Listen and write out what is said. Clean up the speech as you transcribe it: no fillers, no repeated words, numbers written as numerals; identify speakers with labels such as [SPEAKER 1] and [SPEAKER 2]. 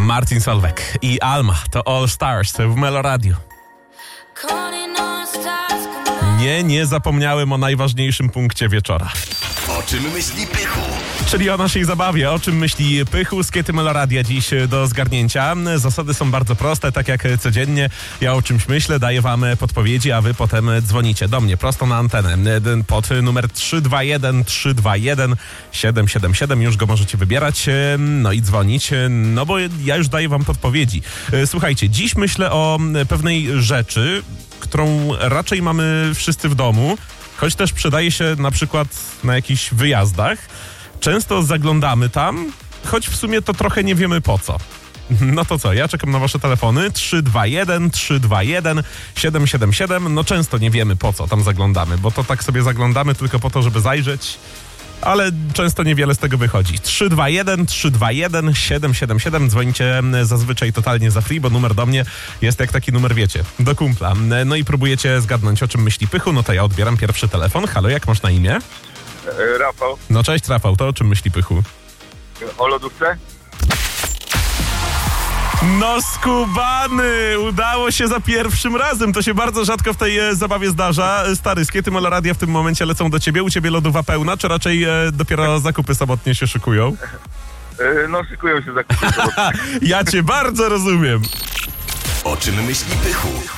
[SPEAKER 1] Martin Solveig i Alma to All Stars w Meloradiu. Nie zapomniałem o najważniejszym punkcie wieczora.
[SPEAKER 2] O czym myśli Pychu?
[SPEAKER 1] Czyli o naszej zabawie. O czym myśli Pychu z Kiety Meloradia dziś do zgarnięcia. Zasady są bardzo proste, tak jak codziennie. Ja o czymś myślę, daję wam podpowiedzi, a wy potem dzwonicie do mnie prosto na antenę pod numer 321 321 777. Już go możecie wybierać, no i dzwonić, no bo ja już daję wam podpowiedzi. Słuchajcie, dziś myślę o pewnej rzeczy, którą raczej mamy wszyscy w domu, choć też przydaje się na przykład na jakichś wyjazdach. Często zaglądamy tam, choć w sumie to trochę nie wiemy po co. No to co, ja czekam na wasze telefony 321 321 777. No często nie wiemy po co tam zaglądamy, bo to tak sobie zaglądamy tylko po to, żeby zajrzeć, ale często niewiele z tego wychodzi. 321 321 777. Dzwonicie zazwyczaj totalnie za free, bo numer do mnie jest jak taki numer, wiecie, do kumpla. No i próbujecie zgadnąć, o czym myśli Pychu. No to ja odbieram pierwszy telefon. Halo, jak masz na imię?
[SPEAKER 3] Rafał.
[SPEAKER 1] No cześć Rafał, to o czym myśli Pychu?
[SPEAKER 3] O lodówce?
[SPEAKER 1] No skubany! Udało się za pierwszym razem. To się bardzo rzadko w tej zabawie zdarza. Stary, z Kiety Meloradia w tym momencie lecą do ciebie. U ciebie lodówa pełna, czy raczej dopiero zakupy samotnie się szykują?
[SPEAKER 3] No, szykują się zakupy.
[SPEAKER 1] Ja cię bardzo rozumiem.
[SPEAKER 2] O czym myśli Pychu?